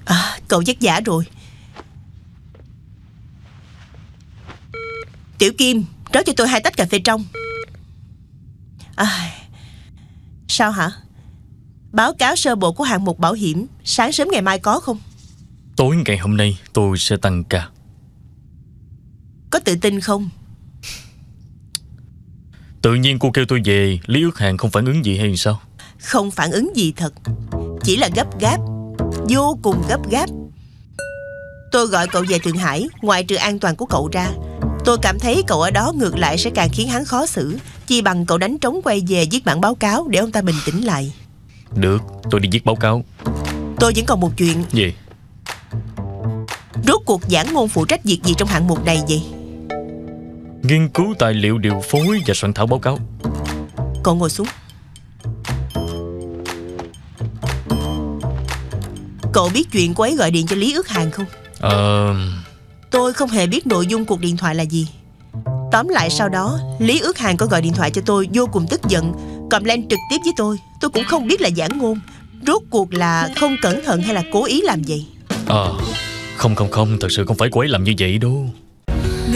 Cậu vất vả rồi. Tiểu Kim, rót cho tôi 2 tách cà phê trong. Sao hả? Báo cáo sơ bộ của hạng mục bảo hiểm sáng sớm ngày mai có không? Tối ngày hôm nay tôi sẽ tăng ca. Có tự tin không? Tự nhiên cô kêu tôi về, Lý Ước Hàn không phản ứng gì hay sao? Không phản ứng gì thật, chỉ là gấp gáp, vô cùng gấp gáp. Tôi gọi cậu về Thượng Hải, ngoại trừ an toàn của cậu ra, tôi cảm thấy cậu ở đó ngược lại sẽ càng khiến hắn khó xử. Chi bằng cậu đánh trống quay về viết bản báo cáo để ông ta bình tĩnh lại. Được, tôi đi viết báo cáo. Tôi vẫn còn một chuyện. Gì? Rốt cuộc Giảng Ngôn phụ trách việc gì trong hạng mục này vậy? Nghiên cứu tài liệu điều phối và soạn thảo báo cáo. Cậu ngồi xuống. Cậu biết chuyện cô ấy gọi điện cho Lý Ước Hàn không? Tôi không hề biết nội dung cuộc điện thoại là gì. Tóm lại sau đó Lý Ước Hàn có gọi điện thoại cho tôi, vô cùng tức giận, cầm lên trực tiếp với tôi. Tôi cũng không biết là Giảng Ngôn rốt cuộc là không cẩn thận hay là cố ý làm vậy. Không, thật sự không phải cô ấy làm như vậy đâu.